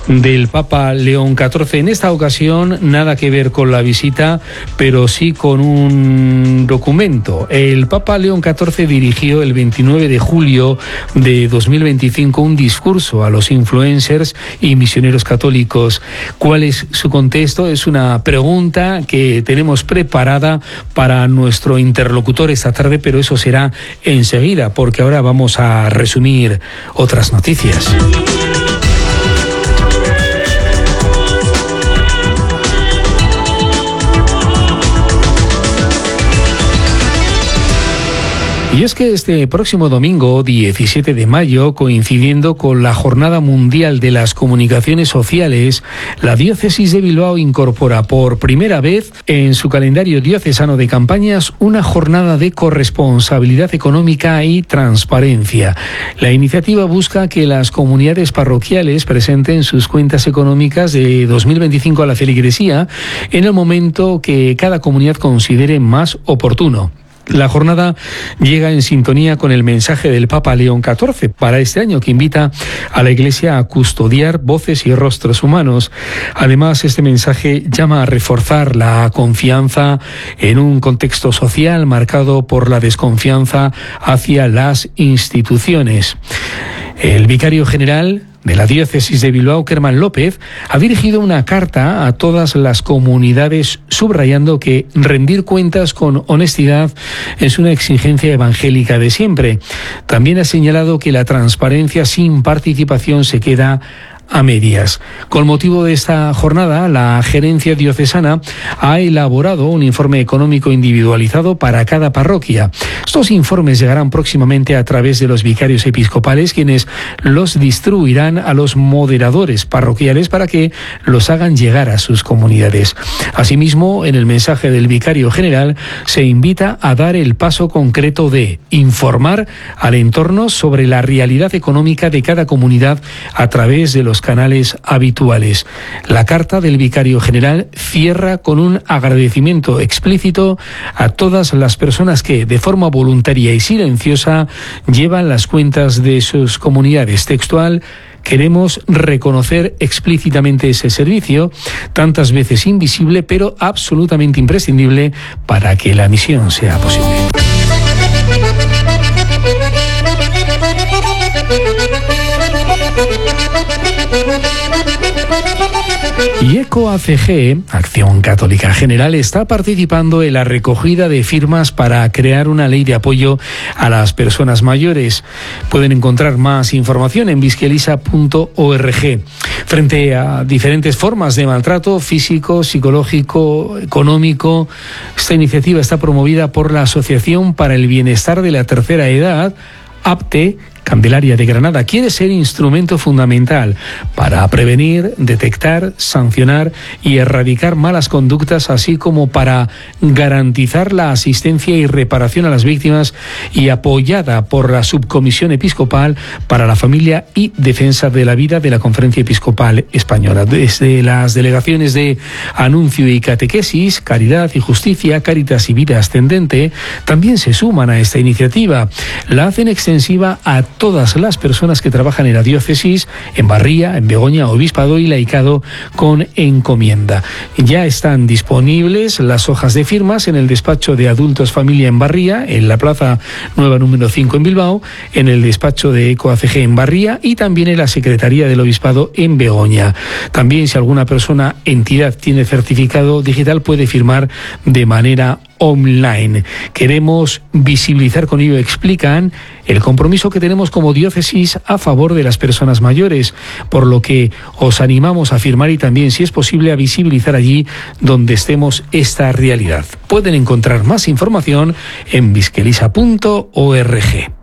del Papa León XIV. En esta ocasión nada que ver con la visita, pero sí con un documento. El Papa León XIV dirigió el 29 de julio de 2025 un discurso a los influencers y misioneros católicos. ¿Cuál es su contexto? Es una pregunta que tenemos preparada para nuestro interlocutor esta tarde, pero eso será enseguida, porque ahora vamos a resumir otras noticias. Y es que este próximo domingo, 17 de mayo, coincidiendo con la Jornada Mundial de las Comunicaciones Sociales, la Diócesis de Bilbao incorpora por primera vez en su calendario diocesano de campañas una jornada de corresponsabilidad económica y transparencia. La iniciativa busca que las comunidades parroquiales presenten sus cuentas económicas de 2025 a la feligresía en el momento que cada comunidad considere más oportuno. La jornada llega en sintonía con el mensaje del Papa León XIV para este año, que invita a la Iglesia a custodiar voces y rostros humanos. Además, este mensaje llama a reforzar la confianza en un contexto social marcado por la desconfianza hacia las instituciones. El vicario general de la Diócesis de Bilbao, Kerman López, ha dirigido una carta a todas las comunidades subrayando que rendir cuentas con honestidad es una exigencia evangélica de siempre. También ha señalado que la transparencia sin participación se queda a medias. Con motivo de esta jornada, la Gerencia Diocesana ha elaborado un informe económico individualizado para cada parroquia. Estos informes llegarán próximamente a través de los vicarios episcopales, quienes los distribuirán a los moderadores parroquiales para que los hagan llegar a sus comunidades. Asimismo, en el mensaje del vicario general se invita a dar el paso concreto de informar al entorno sobre la realidad económica de cada comunidad a través de los canales habituales. La carta del vicario general cierra con un agradecimiento explícito a todas las personas que, de forma voluntaria y silenciosa, llevan las cuentas de sus comunidades. Textual: queremos reconocer explícitamente ese servicio, tantas veces invisible, pero absolutamente imprescindible para que la misión sea posible. Y ECO-ACG, Acción Católica General, está participando en la recogida de firmas para crear una ley de apoyo a las personas mayores. Pueden encontrar más información en bizquielisa.org. Frente a diferentes formas de maltrato físico, psicológico, económico, esta iniciativa está promovida por la Asociación para el Bienestar de la Tercera Edad, APTE. Candelaria de Granada quiere ser instrumento fundamental para prevenir, detectar, sancionar y erradicar malas conductas, así como para garantizar la asistencia y reparación a las víctimas, y apoyada por la Subcomisión Episcopal para la Familia y Defensa de la Vida de la Conferencia Episcopal Española. Desde las delegaciones de Anuncio y Catequesis, Caridad y Justicia, Cáritas y Vida Ascendente también se suman a esta iniciativa. La hacen extensiva a todas las personas que trabajan en la diócesis, en Barría, en Begoña, Obispado y Laicado con encomienda. Ya están disponibles las hojas de firmas en el despacho de Adultos Familia en Barría, en la Plaza Nueva número 5 en Bilbao, en el despacho de ECO-ACG en Barría y también en la Secretaría del Obispado en Begoña. También, si alguna persona, entidad, tiene certificado digital, puede firmar de manera online. Queremos visibilizar con ello, explican, el compromiso que tenemos como diócesis a favor de las personas mayores, por lo que os animamos a firmar y también, si es posible, a visibilizar allí donde estemos esta realidad. Pueden encontrar más información en bizquielisa.org.